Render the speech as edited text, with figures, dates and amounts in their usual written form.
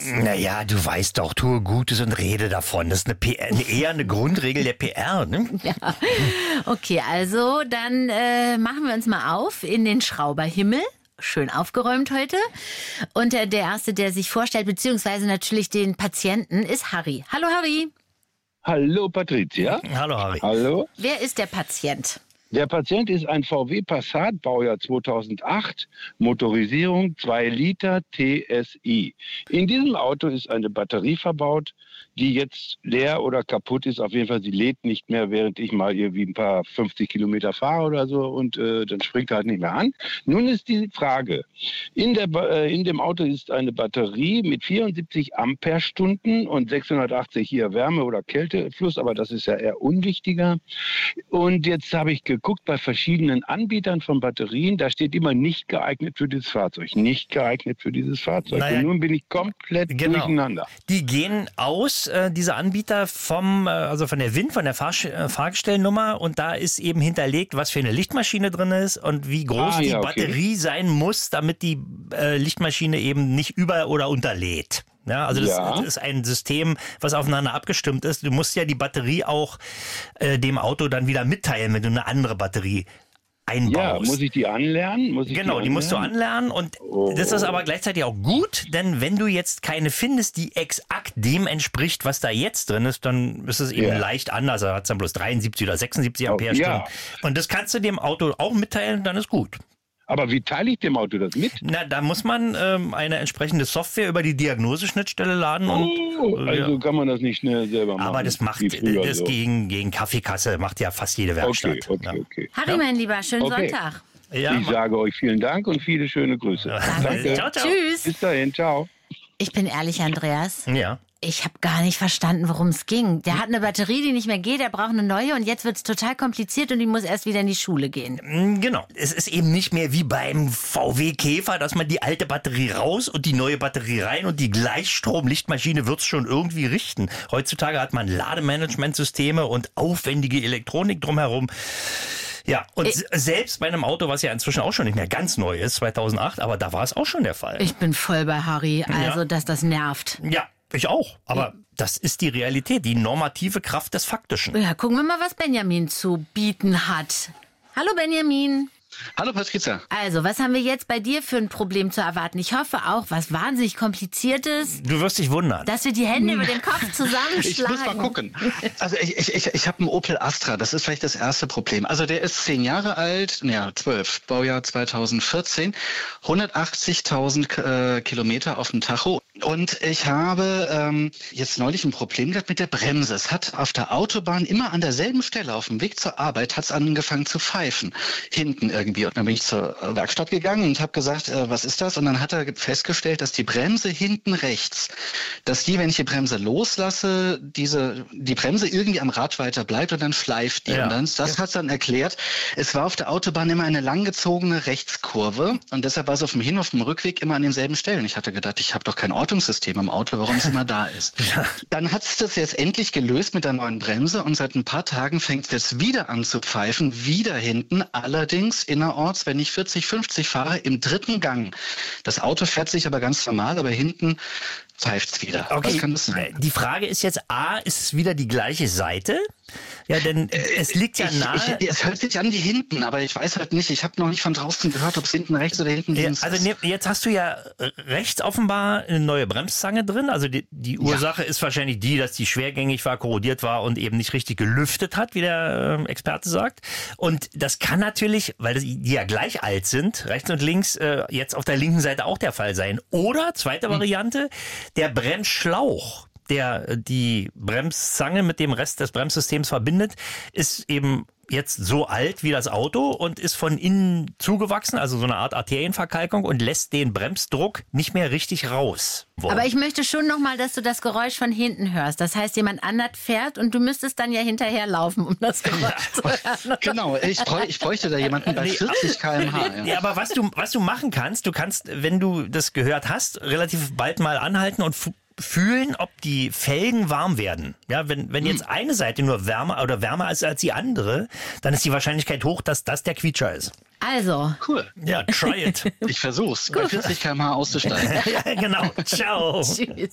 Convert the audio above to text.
Naja, du weißt doch, tue Gutes und rede davon. Das ist eher eine Grundregel der PR, ne? Ja. Okay, also dann machen wir uns mal auf in den Schrauberhimmel. Schön aufgeräumt heute. Und der Erste, der sich vorstellt, beziehungsweise natürlich den Patienten, ist Harry. Hallo Harry. Hallo Patricia. Hallo Harry. Hallo. Wer ist der Patient? Der Patient ist ein VW Passat, Baujahr 2008, Motorisierung 2 Liter TSI. In diesem Auto ist eine Batterie verbaut, die jetzt leer oder kaputt ist. Auf jeden Fall, sie lädt nicht mehr, während ich mal irgendwie ein paar 50 Kilometer fahre oder so und dann springt er halt nicht mehr an. Nun ist die Frage, in dem Auto ist eine Batterie mit 74 Ampere-Stunden und 680 hier Wärme- oder Kältefluss, aber das ist ja eher unwichtiger. Und jetzt habe ich geguckt bei verschiedenen Anbietern von Batterien, da steht immer nicht geeignet für dieses Fahrzeug. Nicht geeignet für dieses Fahrzeug. Naja, und nun bin ich komplett durcheinander. Die gehen aus, diese Anbieter von der WIN, von der Fahrgestellnummer, und da ist eben hinterlegt, was für eine Lichtmaschine drin ist und wie groß die Batterie sein muss, damit die Lichtmaschine eben nicht über- oder unterlädt. Ja, also das ist ein System, was aufeinander abgestimmt ist. Du musst ja die Batterie auch dem Auto dann wieder mitteilen, wenn du eine andere Batterie einbaust. Ja, muss ich die anlernen? Die musst du anlernen, und das ist aber gleichzeitig auch gut, denn wenn du jetzt keine findest, die exakt dem entspricht, was da jetzt drin ist, dann ist es eben leicht anders. Da hat es dann bloß 73 oder 76 Ampere-Stunden. Und das kannst du dem Auto auch mitteilen, dann ist gut. Aber wie teile ich dem Auto das mit? Na, da muss man eine entsprechende Software über die Diagnoseschnittstelle laden. Also kann man das nicht schnell selber machen. Aber das macht das so. gegen Kaffeekasse macht ja fast jede Werkstatt. Okay. Harry, mein Lieber, schönen Sonntag. Ja, ich sage euch vielen Dank und viele schöne Grüße. Danke. Ciao. Tschüss. Bis dahin, ciao. Ich bin ehrlich, Andreas. Ja. Ich habe gar nicht verstanden, worum es ging. Der hat eine Batterie, die nicht mehr geht, der braucht eine neue und jetzt wird es total kompliziert und die muss erst wieder in die Schule gehen. Genau. Es ist eben nicht mehr wie beim VW Käfer, dass man die alte Batterie raus und die neue Batterie rein und die Gleichstrom-Lichtmaschine wird es schon irgendwie richten. Heutzutage hat man Lademanagementsysteme und aufwendige Elektronik drumherum. Ja, und selbst bei einem Auto, was ja inzwischen auch schon nicht mehr ganz neu ist, 2008, aber da war es auch schon der Fall. Ich bin voll bei Harry, also dass das nervt. Ja, ich auch. Aber das ist die Realität, die normative Kraft des Faktischen. Ja, gucken wir mal, was Benjamin zu bieten hat. Hallo Benjamin. Hallo Patricia. Also, was haben wir jetzt bei dir für ein Problem zu erwarten? Ich hoffe auch, was wahnsinnig Kompliziertes. Du wirst dich wundern. Dass wir die Hände über den Kopf zusammenschlagen. Ich muss mal gucken. Also ich habe einen Opel Astra, das ist vielleicht das erste Problem. Also der ist 10 Jahre alt, 12, Baujahr 2014, 180.000 Kilometer auf dem Tacho. Und ich habe jetzt neulich ein Problem gehabt mit der Bremse. Es hat auf der Autobahn immer an derselben Stelle auf dem Weg zur Arbeit hat es angefangen zu pfeifen. Hinten irgendwie. Und dann bin ich zur Werkstatt gegangen und habe gesagt, was ist das? Und dann hat er festgestellt, dass die Bremse hinten rechts, dass die, wenn ich die Bremse loslasse, die Bremse irgendwie am Rad weiter bleibt und dann schleift die. Ja. Und das hat dann erklärt, es war auf der Autobahn immer eine langgezogene Rechtskurve und deshalb war es auf dem Hin- und auf dem Rückweg immer an denselben Stellen. Ich hatte gedacht, ich habe doch kein Ortungssystem im Auto, warum es immer da ist. Dann hat es das jetzt endlich gelöst mit der neuen Bremse und seit ein paar Tagen fängt es jetzt wieder an zu pfeifen, wieder hinten, allerdings innerorts, wenn ich 40, 50 fahre, im 3. Gang. Das Auto fährt sich aber ganz normal, aber hinten pfeift es wieder. Okay. Was kann das sein? Die Frage ist jetzt, ist es wieder die gleiche Seite? Ja, denn es liegt ja nahe. Es hört sich an wie hinten, aber ich weiß halt nicht. Ich habe noch nicht von draußen gehört, ob es hinten rechts oder hinten links ist. Also jetzt hast du ja rechts offenbar eine neue Bremszange drin. Also die Ursache ist wahrscheinlich die, dass die schwergängig war, korrodiert war und eben nicht richtig gelüftet hat, wie der Experte sagt. Und das kann natürlich, weil die ja gleich alt sind, rechts und links, jetzt auf der linken Seite auch der Fall sein. Oder, zweite Variante, der Bremsschlauch, der die Bremszange mit dem Rest des Bremssystems verbindet, ist eben jetzt so alt wie das Auto und ist von innen zugewachsen, also so eine Art Arterienverkalkung und lässt den Bremsdruck nicht mehr richtig raus. Aber ich möchte schon nochmal, dass du das Geräusch von hinten hörst. Das heißt, jemand anders fährt und du müsstest dann ja hinterherlaufen, um das Geräusch zu hören. Genau, ich bräuchte da jemanden bei 40 km/h. Ja, aber was du machen kannst, wenn du das gehört hast, relativ bald mal anhalten und fühlen, ob die Felgen warm werden. Ja, wenn jetzt eine Seite nur wärmer ist als die andere, dann ist die Wahrscheinlichkeit hoch, dass das der Quietscher ist. Also. Cool. Ja, try it. Ich versuch's, bei 40 km/h auszusteigen. Ja, genau. Ciao. Tschüss.